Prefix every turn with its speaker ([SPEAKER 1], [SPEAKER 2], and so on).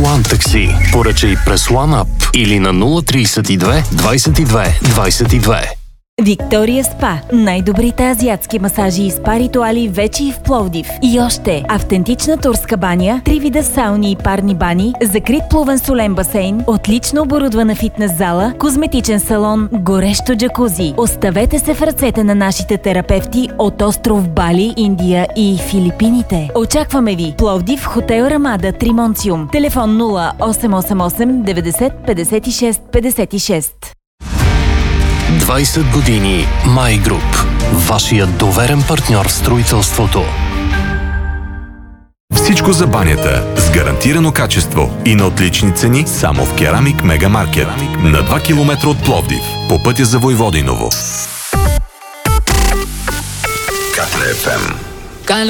[SPEAKER 1] One Taxi. Поръчай през One App или на 032 22 22.
[SPEAKER 2] Виктория Спа. Най-добрите азиатски масажи и спа ритуали вече и в Пловдив. И още автентична турска баня, 3 вида сауни и парни бани, закрит плувен солен басейн, отлично оборудвана фитнес зала, козметичен салон, горещо джакузи. Оставете се в ръцете на нашите терапевти от остров Бали, Индия и Филипините. Очакваме ви. Пловдив, хотел Рамада, Тримонциум. Телефон 0888 90 56 56.
[SPEAKER 1] 20 години My Group. Вашият доверен партньор в строителството.
[SPEAKER 3] Всичко за банята с гарантирано качество и на отлични цени само в Керамик Мега Маркет. На 2 км от Пловдив, по пътя за Войводиново. Кафе FM.